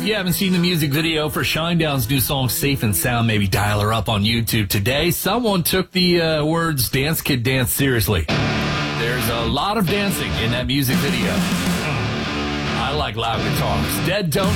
you haven't seen the music video for Shinedown's new song Safe and Sound, maybe dial her up on YouTube today. Someone took the words Dance Kid Dance seriously. There's a lot of dancing in that music video. I like loud guitars. Dead Don't